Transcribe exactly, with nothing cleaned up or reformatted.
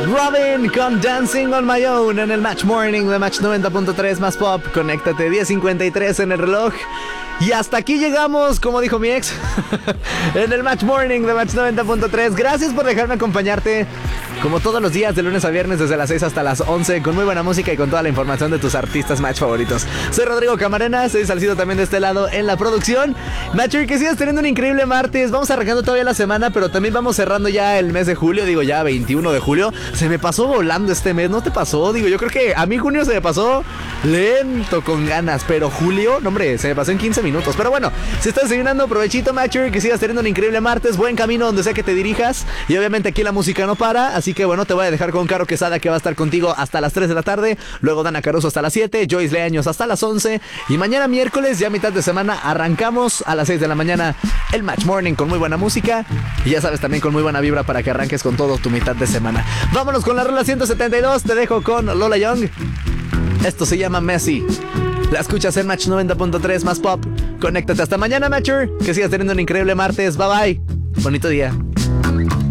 Robin con Dancing on My Own en el Match Morning de Match noventa punto tres más Pop. Conéctate, diez cincuenta y tres en el reloj. Y hasta aquí llegamos, como dijo mi ex, en el Match Morning de Match noventa punto tres. Gracias por dejarme acompañarte como todos los días, de lunes a viernes, desde las seis hasta las once, con muy buena música y con toda la información de tus artistas Match favoritos. Soy Rodrigo Camarena, soy Salcido también de este lado en la producción. Matcher, que sigas teniendo un increíble martes. Vamos arrancando todavía la semana, pero también vamos cerrando ya el mes de julio. Digo, ya veintiuno de julio. Se me pasó volando este mes, ¿no te pasó? Digo, yo creo que a mí junio se me pasó lento, con ganas, pero julio, no hombre, se me pasó en quince minutos. Pero bueno, si estás desayunando, provechito, Matcher, que sigas teniendo un increíble martes. Buen camino donde sea que te dirijas. Y obviamente aquí la música no para, así que bueno, te voy a dejar con Caro Quesada, que va a estar contigo hasta las tres de la tarde. Luego Dana Caruso hasta las siete, Joyce Leaños hasta las once. Y mañana miércoles, ya mitad de semana, arrancamos a las seis de la mañana el Match Morning con muy buena música. Y ya sabes, también con muy buena vibra para que arranques con todo tu mitad de semana. Vámonos con la rola ciento setenta y dos. Te dejo con Lola Young. Esto se llama Messi. La escuchas en Match noventa punto tres más Pop. Conéctate hasta mañana, Matcher. Que sigas teniendo un increíble martes. Bye bye. Bonito día.